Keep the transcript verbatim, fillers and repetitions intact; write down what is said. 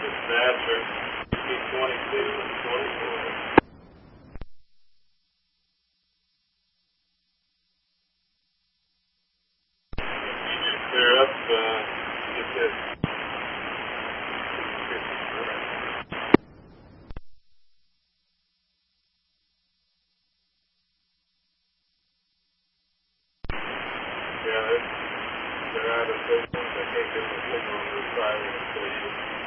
Dispatcher, P twenty-two and twenty-four. You just clear up, uh, get this. Yeah, they're, they're out of signal. They can't get the signal on this side until you